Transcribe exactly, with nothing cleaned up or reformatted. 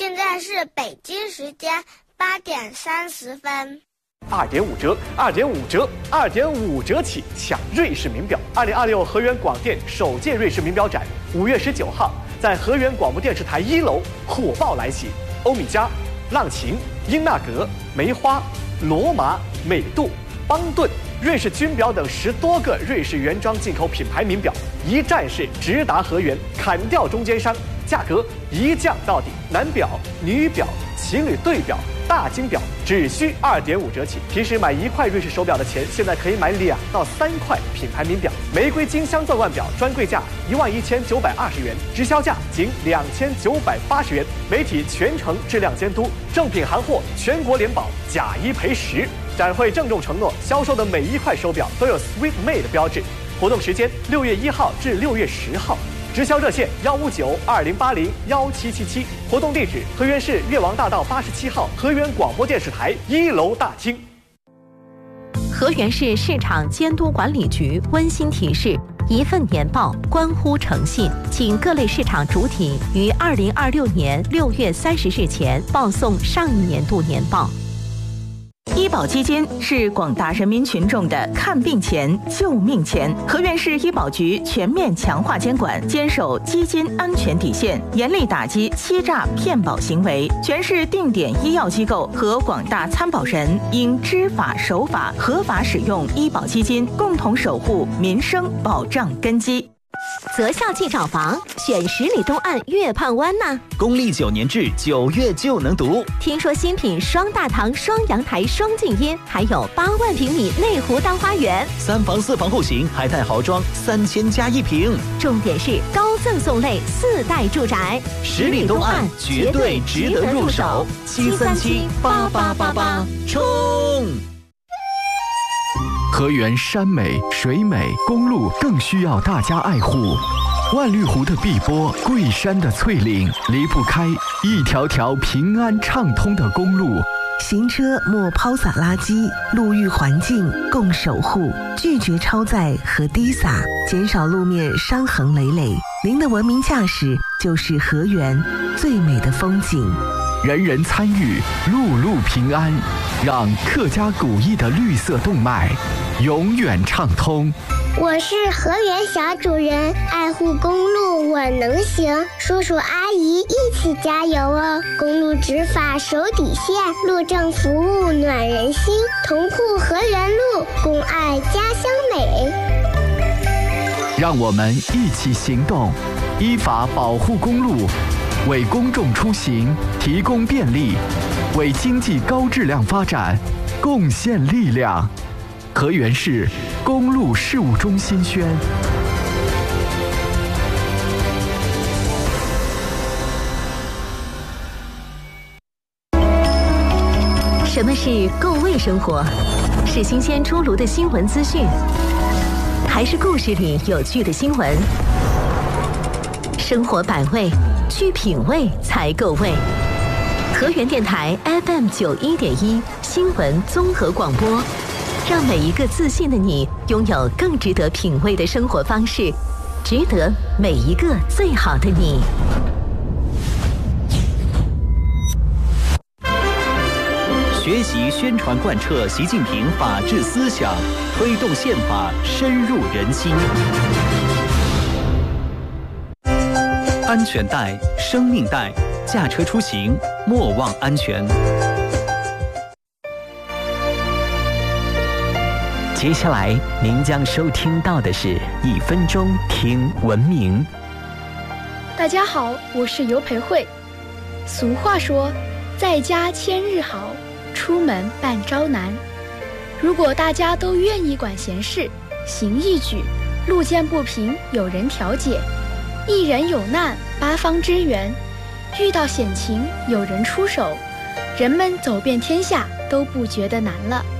现在是北京时间八点三十分。 二点五折，二点五折，二点五折起抢瑞士名表！二零二六河源广电首届瑞士名表展，五月十九号在河源广播电视台一楼火爆来袭。欧米茄、浪琴、英纳格、梅花、罗马、美度、邦顿、瑞士军表等十多个瑞士原装进口品牌名表，一站式直达河源，砍掉中间商，价格一降到底。男表、女表、情侣对表、大金表只需二点五折起。平时买一块瑞士手表的钱，现在可以买两到三块品牌名表。玫瑰金镶钻腕表专柜价一万一千九百二十元，直销价仅两千九百八十元。媒体全程质量监督，正品行货全国联保，假一赔十。展会郑重承诺，销售的每一块手表都有 Sweet Made 的标志。活动时间六月一号至六月十号，直销热线幺五九二零八零幺七七七。活动地址：河源市越王大道八十七号河源广播电视台一楼大厅。 河源市市场监督管理局温馨提示：一份年报关乎诚信，请各类市场主体于二零二六年六月三十日前报送上一年度年报。 医保基金是广大人民群众的看病钱、救命钱。河源市医保局全面强化监管，坚守基金安全底线，严厉打击欺诈骗保行为。全市定点医药机构和广大参保人应知法守法，合法使用医保基金，共同守护民生保障根基。 择校即找房，选十里东岸月畔湾呢。 公立九年制，九月就能读。 听说新品双大堂、双阳台、双静音，还有八万平米内湖大花园， 三房四房户型，还带豪装，三千加一平。 重点是高赠送类四代住宅， 十里东岸绝对值得入手。七三七八八八八，冲！ 河源山美水美，公路更需要大家爱护。万绿湖的碧波，桂山的翠岭，离不开一条条平安畅通的公路。 行车莫抛洒垃圾，路域环境共守护，拒绝超载和滴洒，减少路面伤痕累累。您的文明驾驶就是河源最美的风景。 人人参与，路路平安，让客家古意的绿色动脉永远畅通。 我是河源小主人，爱护公路我能行，叔叔阿姨一起加油哦！公路执法守底线，路政服务暖人心，同护河源路，共爱家乡美。 让我们一起行动，依法保护公路，为公众出行提供便利，为经济高质量发展贡献力量。河源市公路事务中心宣。 什么是够味生活？是新鲜出炉的新闻资讯，还是故事里有趣的新闻？生活百味，去品味才够味。河源电台 F M 九一点一新闻综合广播，让每一个自信的你拥有更值得品味的生活方式，值得每一个最好的你。 学习宣传贯彻习近平法治思想，推动宪法深入人心。安全带，生命带，驾车出行莫忘安全。接下来您将收听到的是一分钟听文明。 大家好，我是尤培慧。俗话说，在家千日好，出门半朝难。如果大家都愿意管闲事，行义举，路见不平有人调解，一人有难八方支援，遇到险情有人出手，人们走遍天下都不觉得难了。